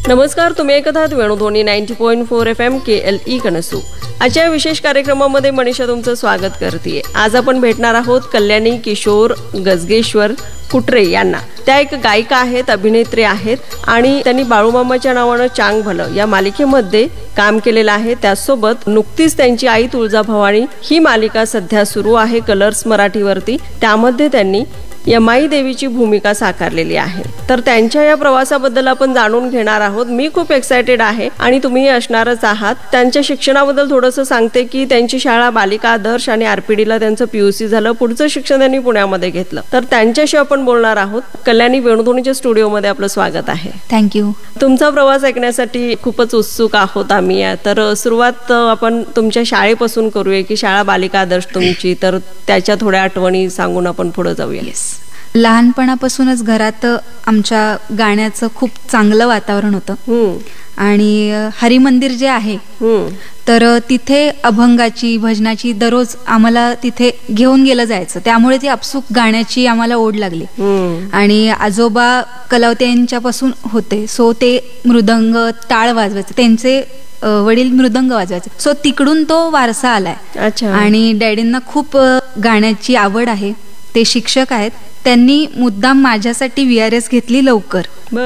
नमस्कार, तुम्ही ऐकत आहात वेणुध्वनी 90.4 FM KLE कणसू. आजच्या विशेष कार्यक्रमामध्ये मनीषा तुमचं स्वागत करते. आज आपण भेटणार आहोत कल्याणी किशोर गजगेश्वर कुटरे यांना. त्या एक गायिका आहेत, अभिनेत्री आहेत आणि त्यांनी बाळूमामाच्या नावानं चांग भलं या मालिकेमध्ये काम केलेलं आहे. त्याचसोबत नुकतीच त्यांची आई तुळजाभवानी ही मालिका सध्या सुरू आहे कलर्स मराठीवरती. त्यामध्ये त्यांनी यमाई देवीची भूमिका साकारलेली आहे. तर त्यांच्या या प्रवासाबद्दल आपण जाणून घेणार आहोत. मी खूप एक्सायटेड आहे आणि तुम्ही असणारच आहात. त्यांच्या शिक्षणाबद्दल थोडंसं सांगते की त्यांची शाळा बालिका आदर्श आणि आरपीडीला त्यांचं PUC झालं. पुढचं शिक्षण त्यांनी पुण्यामध्ये घेतलं. तर त्यांच्याशी आपण बोलणार आहोत. कल्याणी वेणुध्वनीच्या स्टुडिओमध्ये आपलं स्वागत आहे. थँक्यू. तुमचा प्रवास ऐकण्यासाठी खूपच उत्सुक आहोत आम्ही. तर सुरुवात आपण तुमच्या शाळेपासून करूया की शाळा बालिका आदर्श तुमची, तर त्याच्या थोड्या आठवणी सांगून आपण पुढे जाऊया. लहानपणापासूनच घरात आमच्या गाण्याचं खूप चांगलं वातावरण होतं आणि हरिमंदिर जे आहे तर तिथे अभंगाची भजनाची दररोज आम्हाला तिथे घेऊन गेलं जायचं. त्यामुळे ती आपसूक गाण्याची आम्हाला ओढ लागली. आणि आजोबा कलावते यांच्यापासून होते, सो ते मृदंग टाळ वाजवायचे. त्यांचे वडील मृदंग वाजवायचे, सो तिकडून तो वारसा आलाय. आणि डॅडींना खूप गाण्याची आवड आहे. ते शिक्षक आहेत. त्यांनी मुद्दाम माझ्यासाठी VRS घेतली लवकर.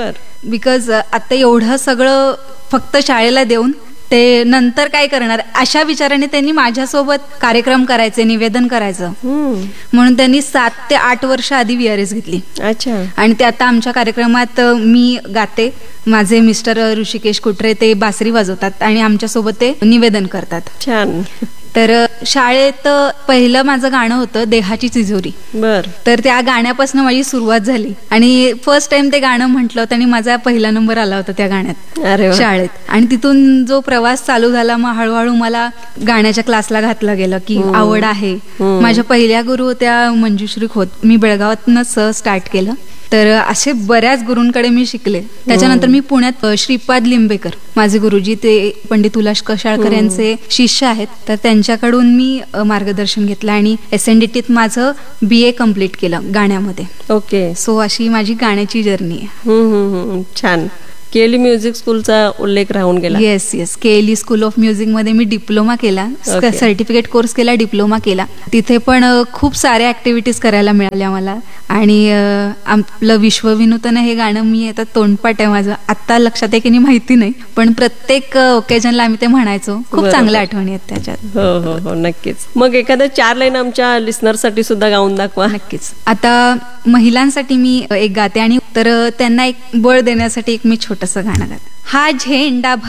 बिकॉज आता एवढं सगळं फक्त शाळेला देऊन ते नंतर काय करणार अशा विचाराने त्यांनी माझ्यासोबत कार्यक्रम करायचे, निवेदन करायचं म्हणून त्यांनी 7 ते 8 वर्ष आधी VRS घेतली. आणि ते आता आमच्या कार्यक्रमात मी गाते. माझे मिस्टर ऋषिकेश कुटरे ते बासरी वाजवतात आणि आमच्यासोबत ते निवेदन करतात. छान. तर शाळेत पहिलं माझं गाणं होतं देहाची तिजोरी. तर त्या गाण्यापासून माझी सुरुवात झाली आणि फर्स्ट टाइम ते गाणं म्हटलं आणि माझा पहिला नंबर आला होता त्या गाण्यात शाळेत. आणि तिथून जो प्रवास चालू झाला, मग हळूहळू मला गाण्याच्या क्लासला घातलं गेलं की आवड आहे. माझ्या पहिल्या गुरु होत्या मंजुश्री खोत. मी बेळगावातूनच स्टार्ट केलं. तर असे बऱ्याच गुरूंकडे मी शिकले. त्याच्यानंतर मी पुण्यात श्रीपाद लिंबेकर माझे गुरुजी, ते पंडित उल्हास कशाळकर यांचे शिष्य आहेत. तर त्यांच्याकडून मी मार्गदर्शन घेतलं आणि SNDTत माझं BA कम्प्लीट केलं गाण्यामध्ये. ओके. सो अशी माझी गाण्याची जर्नी आहे. छान. KLE म्युझिक स्कूलचा उल्लेख राहून गेला. Yes KLE school of music मध्ये मी डिप्लोमा केला, सर्टिफिकेट कोर्स केला, डिप्लोमा केला. तिथे पण खूप साऱ्या ऍक्टिव्हिटीज करायला मिळाल्या मला. आणि आपलं विश्वविनूतन हे गाणं मी आता तोंडपाठ आहे माझं, आता लक्षात आहे की नाही माहिती नाही, पण प्रत्येक ओकेजनला आम्ही ते म्हणायचो. खूप चांगल्या आठवणी आहेत त्याच्यात. हो, नक्कीच. मग एखाद्या 4 लाईन आमच्या लिस्नरसाठी सुद्धा गाऊन दाखवा. नक्कीच. आता महिलांसाठी मी एक गाते आणि तर त्यांना एक बळ देण्यासाठी एक मी छोटंसं गाणं गाते. हा झेंडा